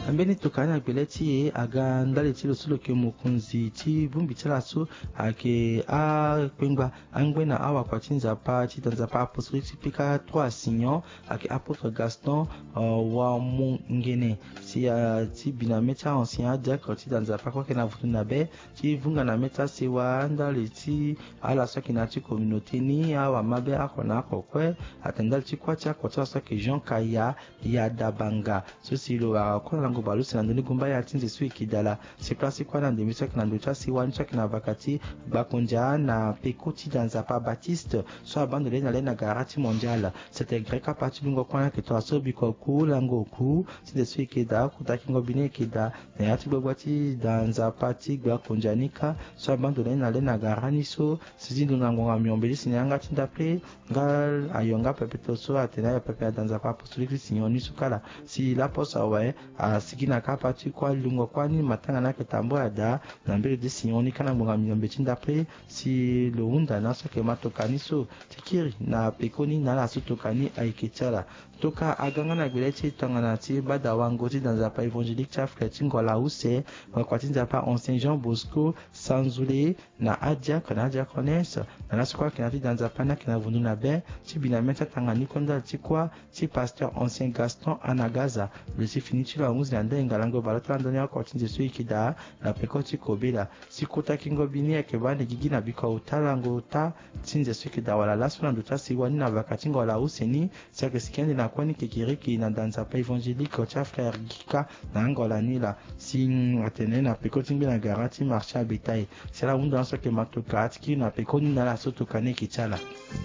ambeni tokana gbeleti aga ndale ti losolo ke mokunzi ti bumbi ti laso ake a kwengba angbe na awa kwa ti nzapa ti danzapa apostolique ti pika 3 Assignon ake apôtre Gaston wa mongene ti bina meta ancien diacre ti danzapa kwa ke na vutu na be ti vunga na meta sewa ndale ti ala so ke na ti communauté ni awa mabe akona akokwe atendal ti kwa ti akoti so ke Jean Kaya ya dabanga so si lo akona lango balu se na ndoni gumba ya tinze su ikidala se place kwa na ndemi so ke na ndocha sewa ncha ke na vakati bakonja na peko ti danzapa Baptiste so abandonné na lena garati mondiale c'était grec à partir lungo kwa ke to aso biko ku lango ku tinze su ikida kutaki ngobine ikida na yati gbogbo ti danzapa ti gba konjanika so abandonné na lena garani so sizindo na ngonga miombeli sinyanga tindaple ngal ayonga pepeto so atena ya pepe danzapa apostolique sinyoni sukala si la posa wa a sigina kapa ti kwa lungo kwa ni matanga na ketambo ada na mbele de sinyoni kana ngonga miombeli tindaple si lo unda na so ke matokani so tikiri na pekoni na la sutokani aiketala toka aganga na gbeleti tangana ti bada wango ti danzapa évangélique ti Afrique ti ngola use kwa ti nzapa ancien Jean Bosco Sanzule na adiacre na diaconesse na laso kwa ke na ti danzapa na ke na vundu na be ti bina meta tangani konda ti kwa ti pasteur ancien Gaston Anagaza le si fini ti la 11 na nde ngalango baloto la ndoni kwa ti nzesu ikida na peko ti kobela si kota kingo bini eke bane gigi na biko utalango ta ti nzesu ikida wala laso na ndota si wani na vakati ngola use ni sake sikende na kwani kekiriki na danzapa évangélique ti frère Gika na Angola ni la si atene na peko ti ngbe na garati marché à bétail c'est la unda so ke matoka ti na peko ni na la so tokane ki tala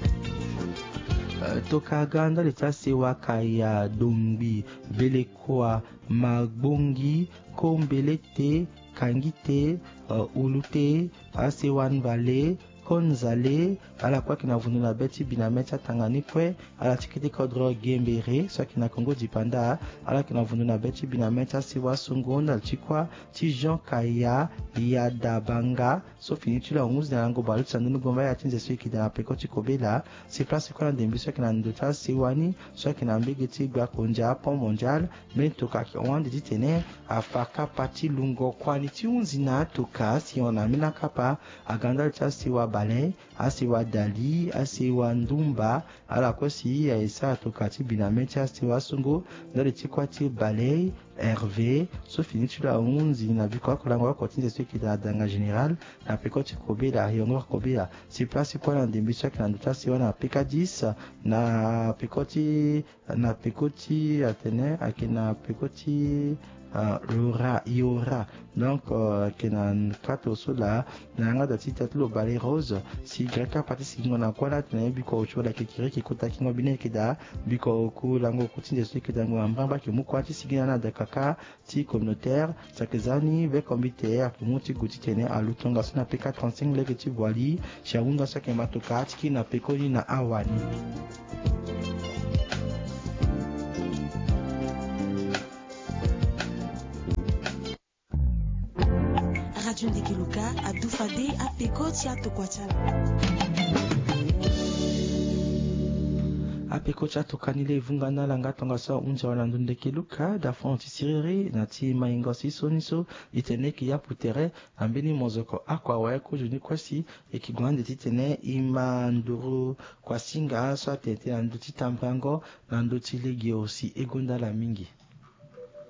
toka ganda le ta sewa kaya dombi belekwa magbongi kombelete kangite ulute asewan vale konzale ala kwa kina vundu na beti bina mecha tangani kwe ala tikiti kodro gembere so kina Congo dipanda ala kina vundu na beti bina mecha siwa sungonda chikwa ti Jean Kaya ya dabanga so fini tu la 11 na lango balu tsandunu gomba ya tinze so ikida na peko ti kobela se place kwa na dembi so kina ndota siwani so kina mbege ti gba konja pont mondial men toka ki wande di tene afaka pati lungo kwani ti unzi na toka si ona mina kapa aganda ta siwa balai asiwa dali asiwa ndumba ala kosi ya isa toka ti binameti asiwa sungo ndale ti kwa ti balai Hervé so fini tu la 11 na biko ko lango ko tinze so ikida danga général na peko ti kobela yongo kobela si place kwa na ndembi so kana ndota siwa na peka 10 na peko ti atene akina peko ti Iora donc kenan kato sola na nga da tita tulo balai rose si greka pati singo na kwala tena biko chola kekiri kikuta kingo bine kida biko ku lango kutinje so kida ngo ambamba ke mukwati sigina na dakaka ti communautaire sakezani ve comité a muti guti tene alutonga sona pk 35 leke ti voili shaunga sa ke matoka tiki na pekoni na awani Radio Ndekeluka a Dufade a Pekoti a Tokwachala. Apeko cha tokanile vungana langa tonga sa unja wana Ndekeluka da fonti siriri na ti maingo siso niso iteneki ya putere ambeni mozoko akwa wae kujuni kwasi ekigwande titene ima nduru kwa singa sa tete na nduti tambrango na nduti legio si egonda la mingi.